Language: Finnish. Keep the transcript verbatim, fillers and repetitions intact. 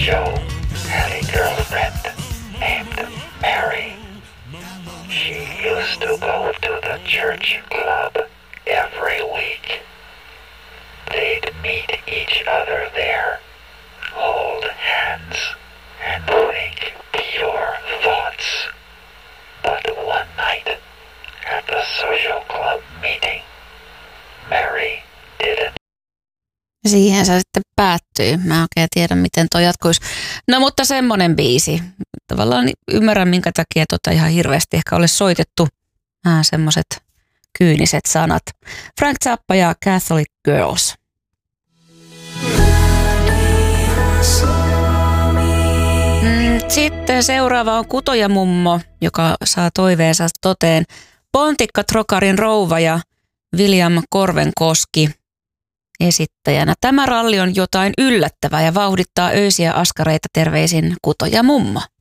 Joe had a girlfriend named Mary. She used to go to the church club every week. They'd meet each other there, hold hands, and think pure thoughts. But one night, at the social club meeting, Mary didn't. Siihen se sitten päättyy. Mä en oikein tiedä, miten toi jatkuisi. No mutta semmonen biisi. Tavallaan ymmärrän, minkä takia tota ihan hirveästi ehkä olisi soitettu. Nämä semmoiset kyyniset sanat. Frank Zappa ja Catholic Girls. Sitten seuraava on Kutoja-mummo, joka saa toiveensa toteen. Pontikka Trokarin rouva ja William Korvenkoski esittäjänä. Tämä ralli on jotain yllättävää ja vauhdittaa öisiä askareita. Terveisin Kutoja-mummo.